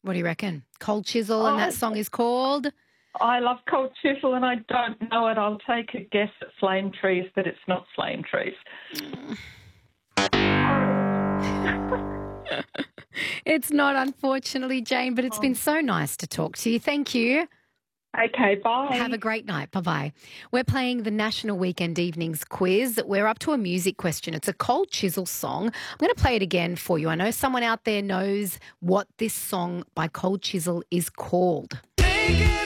What do you reckon? Cold Chisel, and that Oh, song is called? I love Cold Chisel and I don't know it. I'll take a guess at Flame Trees, but it's not Flame Trees. It's not, unfortunately, Jane, but it's been so nice to talk to you. Thank you. Okay, bye. Have a great night. Bye-bye. We're playing the National Weekend Evenings quiz. We're up to a music question. It's a Cold Chisel song. I'm going to play it again for you. I know someone out there knows what this song by Cold Chisel is called.